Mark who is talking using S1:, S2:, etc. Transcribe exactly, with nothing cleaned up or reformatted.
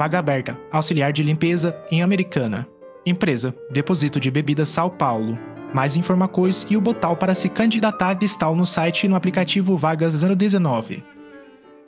S1: Vaga aberta, auxiliar de limpeza em Americana. Empresa, Depósito de Bebidas São Paulo. Mais informações e o botão para se candidatar estão no site e no aplicativo Vagas zero dezenove.